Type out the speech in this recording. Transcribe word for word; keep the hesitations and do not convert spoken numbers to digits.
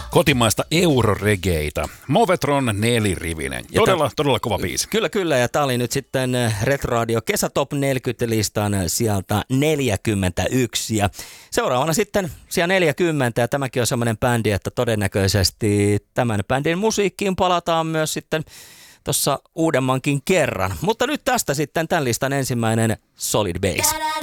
kotimaista euroregeitä. Movetron nelirivinen. Todella, ta- todella kova biisi. Kyllä, kyllä. Ja tämä oli nyt sitten Retroradio Kesätop neljäkymmentä-listan sieltä neljäkymmentäyksi. Ja seuraavana sitten siellä neljäkymmentä. Ja tämäkin on semmoinen bändi, että todennäköisesti tämän bändin musiikkiin palataan myös sitten tuossa uudemmankin kerran. Mutta nyt tästä sitten tämän listan ensimmäinen Solid Base.